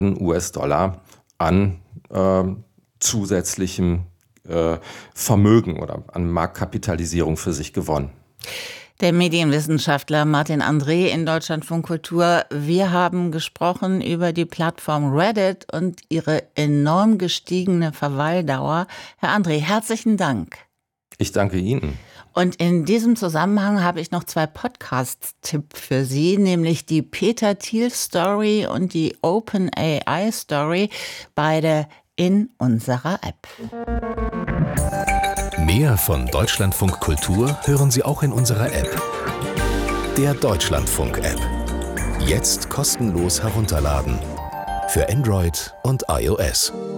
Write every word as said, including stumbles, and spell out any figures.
U S-Dollar an äh, zusätzlichem äh, Vermögen oder an Marktkapitalisierung für sich gewonnen. Der Medienwissenschaftler Martin André in Deutschlandfunk Kultur. Wir haben gesprochen über die Plattform Reddit und ihre enorm gestiegene Verweildauer. Herr André, herzlichen Dank. Ich danke Ihnen. Und in diesem Zusammenhang habe ich noch zwei Podcast-Tipps für Sie, nämlich die Peter Thiel-Story und die OpenAI-Story, beide in unserer App. Mehr von Deutschlandfunk Kultur hören Sie auch in unserer App. Der Deutschlandfunk-App. Jetzt kostenlos herunterladen. Für Android und iOS.